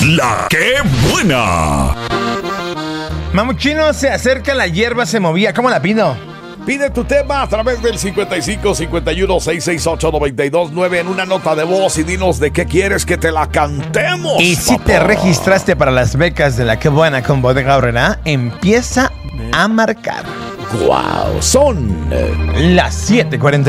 La que buena. Mamuchino, se acerca, la hierba se movía. ¿Cómo la pido? Pide tu tema a través del 55 51 668 929 en una nota de voz y dinos de qué quieres que te la cantemos. Y si te registraste para las becas de La Que Buena con Bodega Aurrerá, empieza a marcar. Wow, son las 7:40.